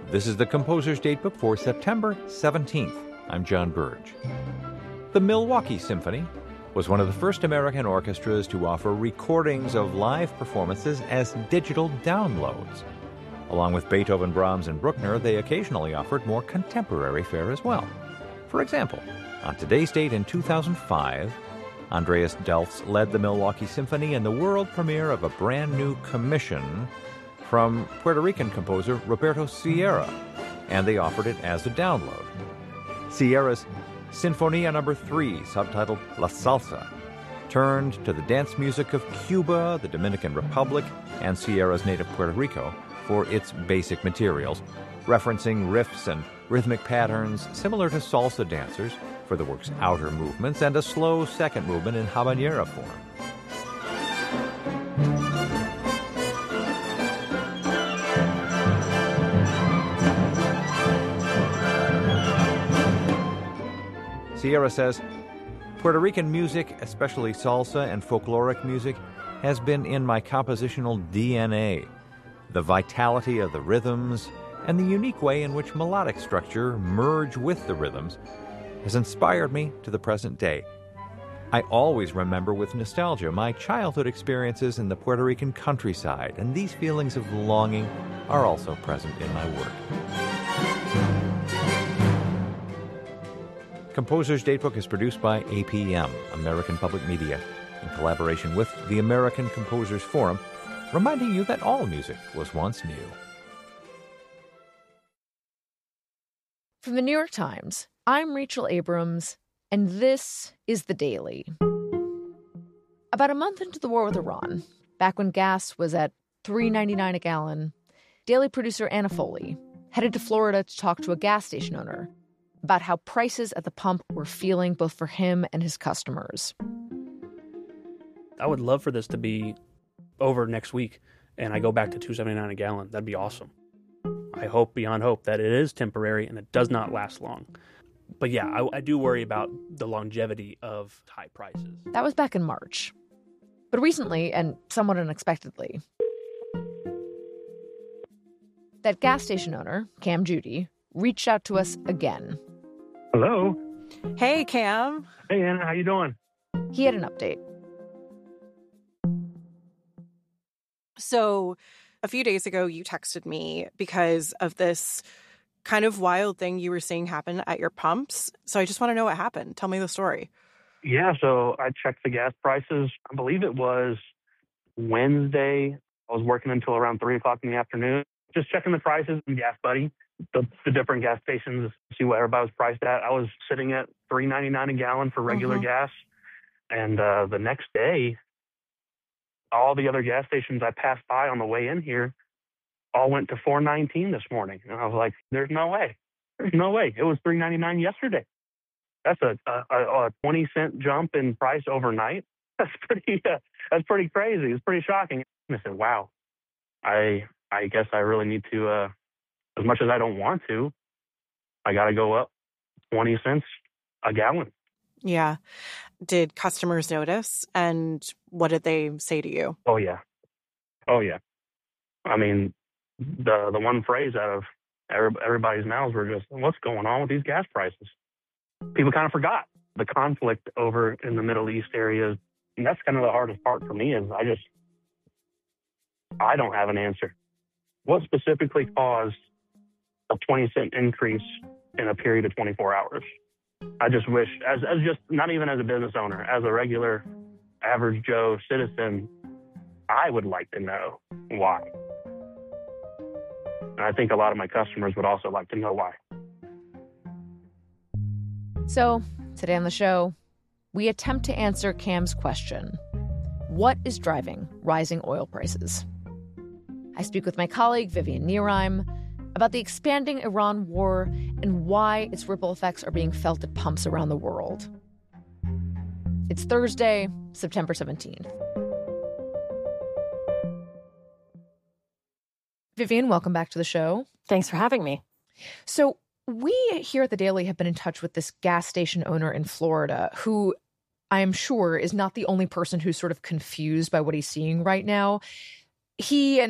This is the Composer's Datebook for September 17th. I'm John Burge. The Milwaukee Symphony was one of the first American orchestras to offer recordings of live performances as digital downloads. Along with Beethoven, Brahms, and Bruckner, they occasionally offered more contemporary fare as well. For example, on today's date in 2005, Andreas Delfs led the Milwaukee Symphony in the world premiere of a brand new commission from Puerto Rican composer Roberto Sierra, and they offered it as a download. Sierra's Sinfonia No. 3, subtitled La Salsa, turned to the dance music of Cuba, the Dominican Republic, and Sierra's native Puerto Rico for its basic materials, referencing riffs and rhythmic patterns similar to salsa dancers for the work's outer movements and a slow second movement in habanera form. Sierra says, Puerto Rican music, especially salsa and folkloric music, has been in my compositional DNA. The vitality of the rhythms and the unique way in which melodic structure merge with the rhythms has inspired me to the present day. I always remember with nostalgia my childhood experiences in the Puerto Rican countryside, and these feelings of longing are also present in my work. Composer's Datebook is produced by APM, American Public Media, in collaboration with the American Composers Forum, reminding you that all music was once new. From the New York Times, I'm Rachel Abrams, and this is The Daily. About a month into the war with Iran, back when gas was at $3.99 a gallon, Daily producer Anna Foley headed to Florida to talk to a gas station owner about how prices at the pump were feeling both for him and his customers. I would love for this to be over next week and I go back to $2.79 a gallon. That'd be awesome. I hope beyond hope that it is temporary and it does not last long. But yeah, I do worry about the longevity of high prices. That was back in March. But recently, and somewhat unexpectedly, that gas station owner, Cam Judy, reached out to us again. Hello. Hey, Cam. Hey, Anna. How you doing? He had an update. So a few days ago, you texted me because of this kind of wild thing you were seeing happen at your pumps. So I just want to know what happened. Tell me the story. Yeah, so I checked the gas prices. I believe it was Wednesday. I was working until around 3 o'clock in the afternoon, just checking the prices in Gas Buddy, the different gas stations, see what everybody was priced at. I was sitting at $3.99 a gallon for regular gas. And the next day, all the other gas stations I passed by on the way in here all went to $4.19 this morning. And I was like, there's no way. There's no way. It was $3.99 yesterday. That's a 20-cent jump in price overnight. That's pretty crazy. It's pretty shocking. And I said, wow, I guess I really need to, as much as I don't want to, I got to go up 20 cents a gallon. Yeah. Did customers notice? And what did they say to you? Oh, yeah. I mean, the one phrase out of everybody's mouths were just, what's going on with these gas prices? People kind of forgot the conflict over in the Middle East areas. And that's kind of the hardest part for me is I don't have an answer. What specifically caused a 20-cent increase in a period of 24 hours? I just wish, as just not even as a business owner, as a regular average Joe citizen, I would like to know why. And I think a lot of my customers would also like to know why. So, today on the show, we attempt to answer Cam's question. What is driving rising oil prices? I speak with my colleague, Vivian Nierheim, about the expanding Iran war and why its ripple effects are being felt at pumps around the world. It's Thursday, September 17th. Vivian, welcome back to the show. Thanks for having me. So we here at The Daily have been in touch with this gas station owner in Florida who I am sure is not the only person who's sort of confused by what he's seeing right now. He and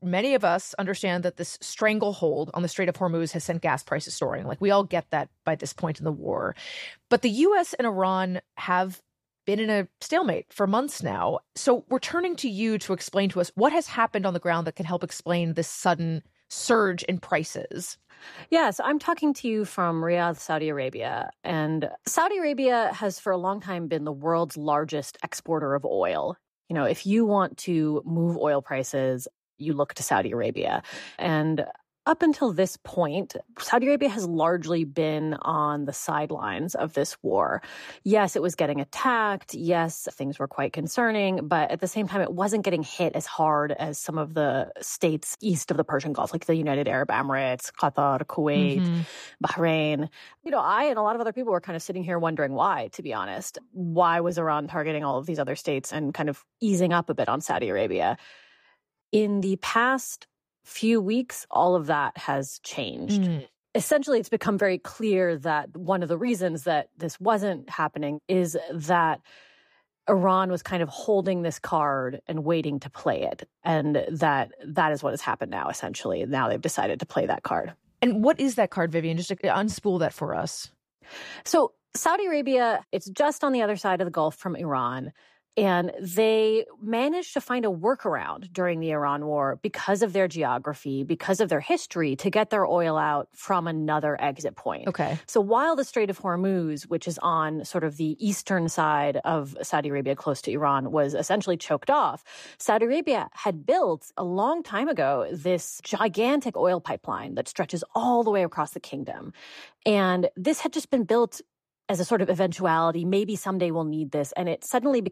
many of us understand that this stranglehold on the Strait of Hormuz has sent gas prices soaring. Like, we all get that by this point in the war. But the U.S. and Iran have been in a stalemate for months now. So we're turning to you to explain to us what has happened on the ground that can help explain this sudden surge in prices. Yes, I'm talking to you from Riyadh, Saudi Arabia. And Saudi Arabia has for a long time been the world's largest exporter of oil. You know, if you want to move oil prices, you look to Saudi Arabia. And up until this point, Saudi Arabia has largely been on the sidelines of this war. Yes, it was getting attacked. Yes, things were quite concerning. But at the same time, it wasn't getting hit as hard as some of the states east of the Persian Gulf, like the United Arab Emirates, Qatar, Kuwait, Bahrain. You know, I and a lot of other people were kind of sitting here wondering why, to be honest. Why was Iran targeting all of these other states and kind of easing up a bit on Saudi Arabia? In the past few weeks, all of that has changed. Essentially, it's become very clear that one of the reasons that this wasn't happening is that Iran was kind of holding this card and waiting to play it. And that is what has happened now, essentially. Now they've decided to play that card. And what is that card, Vivian? Just unspool that for us. So Saudi Arabia, it's just on the other side of the Gulf from Iran. And they managed to find a workaround during the Iran war because of their geography, because of their history, to get their oil out from another exit point. Okay. So while the Strait of Hormuz, which is on sort of the eastern side of Saudi Arabia close to Iran, was essentially choked off, Saudi Arabia had built a long time ago this gigantic oil pipeline that stretches all the way across the kingdom. And this had just been built as a sort of eventuality. Maybe someday we'll need this. And it suddenly